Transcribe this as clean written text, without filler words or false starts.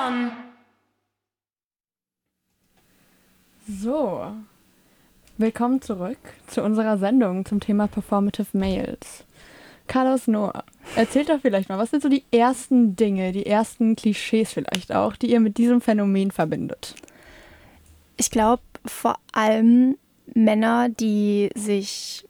on. So, willkommen zurück zu unserer Sendung zum Thema Performative Males. Carlos, Noah, erzählt doch vielleicht mal, was sind so die ersten Dinge, die ersten Klischees vielleicht auch, die ihr mit diesem Phänomen verbindet? Ich glaube vor allem Männer, die sich